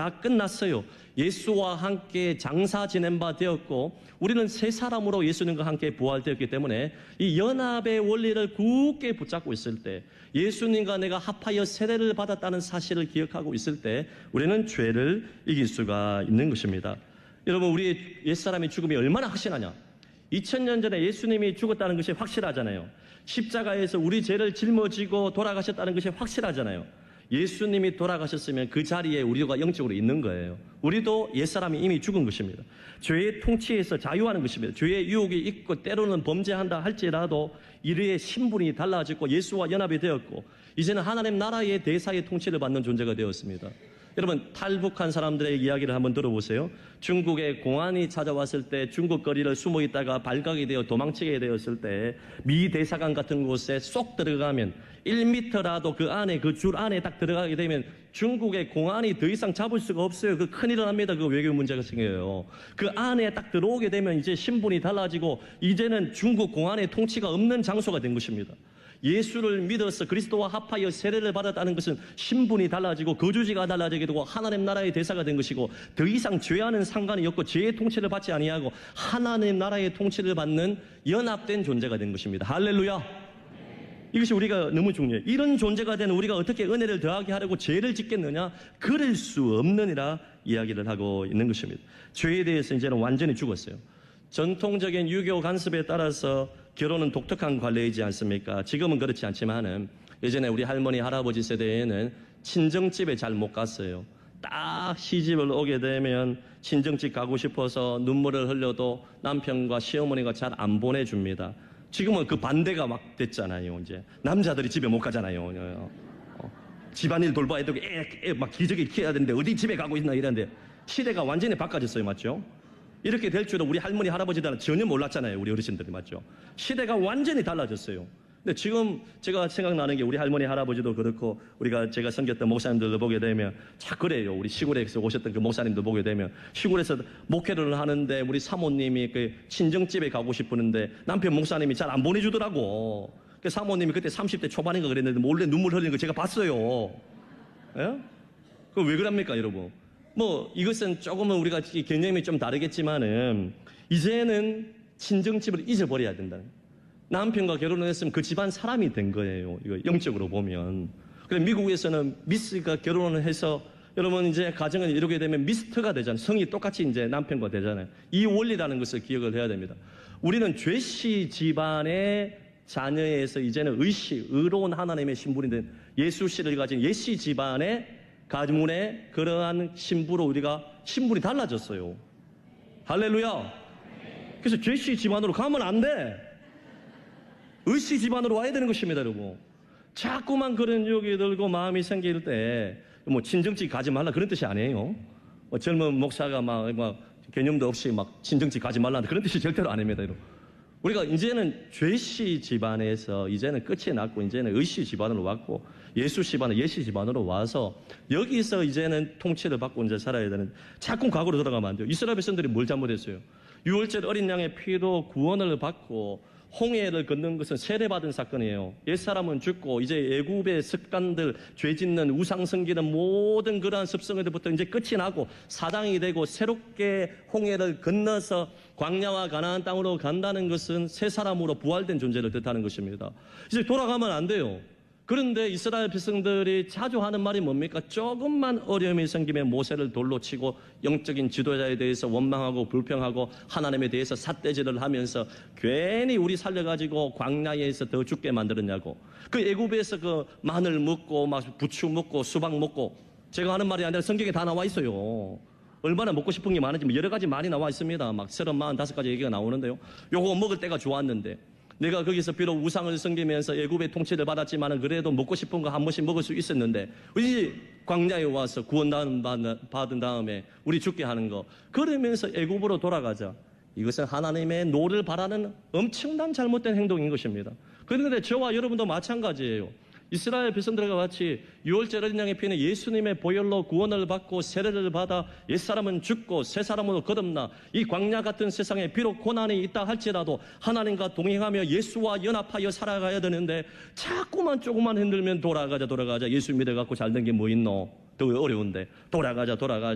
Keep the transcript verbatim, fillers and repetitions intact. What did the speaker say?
다 끝났어요. 예수와 함께 장사 지낸 바 되었고 우리는 새 사람으로 예수님과 함께 부활되었기 때문에 이 연합의 원리를 굳게 붙잡고 있을 때, 예수님과 내가 합하여 세례를 받았다는 사실을 기억하고 있을 때 우리는 죄를 이길 수가 있는 것입니다. 여러분, 우리의 옛사람의 죽음이 얼마나 확실하냐? 이천 년 전에 예수님이 죽었다는 것이 확실하잖아요. 십자가에서 우리 죄를 짊어지고 돌아가셨다는 것이 확실하잖아요. 예수님이 돌아가셨으면 그 자리에 우리가 영적으로 있는 거예요. 우리도 옛사람이 이미 죽은 것입니다. 죄의 통치에서 자유하는 것입니다. 죄의 유혹이 있고 때로는 범죄한다 할지라도 이르의 신분이 달라졌고 예수와 연합이 되었고 이제는 하나님 나라의 대사의 통치를 받는 존재가 되었습니다. 여러분, 탈북한 사람들의 이야기를 한번 들어보세요. 중국의 공안이 찾아왔을 때 중국 거리를 숨어 있다가 발각이 되어 도망치게 되었을 때 미 대사관 같은 곳에 쏙 들어가면 일 미터라도 그 안에, 그 줄 안에 딱 들어가게 되면 중국의 공안이 더 이상 잡을 수가 없어요. 그 큰일을 합니다. 그 외교 문제가 생겨요. 그 안에 딱 들어오게 되면 이제 신분이 달라지고 이제는 중국 공안의 통치가 없는 장소가 된 것입니다. 예수를 믿어서 그리스도와 합하여 세례를 받았다는 것은 신분이 달라지고 거주지가 달라지게 되고 하나님 나라의 대사가 된 것이고 더 이상 죄와는 상관이 없고 죄의 통치를 받지 아니하고 하나님 나라의 통치를 받는 연합된 존재가 된 것입니다. 할렐루야. 이것이 우리가 너무 중요해요. 이런 존재가 된 우리가 어떻게 은혜를 더하게 하려고 죄를 짓겠느냐? 그럴 수 없느니라 이야기를 하고 있는 것입니다. 죄에 대해서 이제는 완전히 죽었어요. 전통적인 유교 관습에 따라서 결혼은 독특한 관례이지 않습니까? 지금은 그렇지 않지만은 예전에 우리 할머니, 할아버지 세대에는 친정집에 잘 못 갔어요. 딱 시집을 오게 되면 친정집 가고 싶어서 눈물을 흘려도 남편과 시어머니가 잘 안 보내줍니다. 지금은 그 반대가 막 됐잖아요. 이제 남자들이 집에 못 가잖아요. 어, 집안일 돌봐야 되고 애, 애 막 기저귀 키워야 되는데 어디 집에 가고 있나 이랬는데 시대가 완전히 바꿔졌어요. 맞죠? 이렇게 될 줄은 우리 할머니, 할아버지들은 전혀 몰랐잖아요. 우리 어르신들이. 맞죠? 시대가 완전히 달라졌어요. 근데 지금 제가 생각나는 게 우리 할머니, 할아버지도 그렇고 우리가 제가 섬겼던 목사님들도 보게 되면 자 그래요. 우리 시골에서 오셨던 그 목사님도 보게 되면 시골에서 목회를 하는데 우리 사모님이 그 친정집에 가고 싶었는데 남편 목사님이 잘 안 보내주더라고. 그 사모님이 그때 삼십 대 초반인가 그랬는데 몰래 눈물 흘리는 거 제가 봤어요. 예? 그 왜 그럽니까, 여러분? 뭐 이것은 조금은 우리가 개념이 좀 다르겠지만은 이제는 친정집을 잊어버려야 된다. 남편과 결혼을 했으면 그 집안 사람이 된 거예요. 이거 영적으로 보면. 그래 미국에서는 미스가 결혼을 해서 여러분 이제 가정을 이루게 되면 미스터가 되잖아요. 성이 똑같이 이제 남편과 되잖아요. 이 원리라는 것을 기억을 해야 됩니다. 우리는 죄씨 집안의 자녀에서 이제는 의씨, 의로운 하나님의 신분이 된 예수 씨를 가진 예씨 집안의 가문의 그러한 신부로 우리가 신분이 달라졌어요. 할렐루야. 그래서 죄씨 집안으로 가면 안 돼. 의씨 집안으로 와야 되는 것입니다, 여러분. 자꾸만 그런 유혹이 들고 마음이 생길 때, 뭐, 친정집 가지 말라 그런 뜻이 아니에요. 뭐 젊은 목사가 막, 막, 개념도 없이 막, 친정집 가지 말라 그런 뜻이 절대로 아닙니다, 여러분. 우리가 이제는 죄씨 집안에서 이제는 끝이 났고, 이제는 의씨 집안으로 왔고, 예수 집안은 예씨 집안으로 와서, 여기서 이제는 통치를 받고 이제 살아야 되는, 자꾸 과거로 돌아가면 안 돼요. 이스라엘 백성들이 뭘 잘못했어요? 유월절 어린 양의 피로 구원을 받고, 홍해를 걷는 것은 세례받은 사건이에요. 옛사람은 죽고 이제 애굽의 습관들, 죄 짓는 우상 섬기는 모든 그러한 습성들부터 이제 끝이 나고 사장이 되고 새롭게 홍해를 건너서 광야와 가나안 땅으로 간다는 것은 새 사람으로 부활된 존재를 뜻하는 것입니다. 이제 돌아가면 안 돼요. 그런데 이스라엘 백성들이 자주 하는 말이 뭡니까? 조금만 어려움이 생기면 모세를 돌로 치고 영적인 지도자에 대해서 원망하고 불평하고 하나님에 대해서 삿대질을 하면서 괜히 우리 살려가지고 광야에서 더 죽게 만들었냐고. 그 애굽에서 그 마늘 먹고 막 부추 먹고 수박 먹고 제가 하는 말이 아니라 성경에 다 나와 있어요. 얼마나 먹고 싶은 게 많은지 여러 가지 많이 나와 있습니다. 막 서른, 마흔, 다섯 가지 얘기가 나오는데요. 요거 먹을 때가 좋았는데 내가 거기서 비록 우상을 섬기면서 애굽의 통치를 받았지만 그래도 먹고 싶은 거 한 번씩 먹을 수 있었는데 우리 광야에 와서 구원 받은 다음에 우리 죽게 하는 거 그러면서 애굽으로 돌아가자. 이것은 하나님의 노를 바라는 엄청난 잘못된 행동인 것입니다. 그런데 저와 여러분도 마찬가지예요. 이스라엘 백성들과 같이 유월절 어린 양의 피는 예수님의 보혈로 구원을 받고 세례를 받아 옛사람은 죽고 새사람으로 거듭나 이 광야 같은 세상에 비록 고난이 있다 할지라도 하나님과 동행하며 예수와 연합하여 살아가야 되는데 자꾸만 조금만 흔들면 돌아가자 돌아가자 예수 믿어갖고 잘된 게 뭐 있노? 더 어려운데 돌아가자 돌아가자